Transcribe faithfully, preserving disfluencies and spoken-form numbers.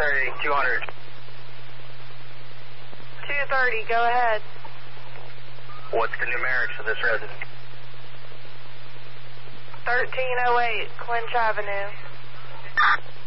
thirty, two hundred. two thirty, go ahead. What's the numerics of this resident? thirteen oh eight, Clinch Avenue.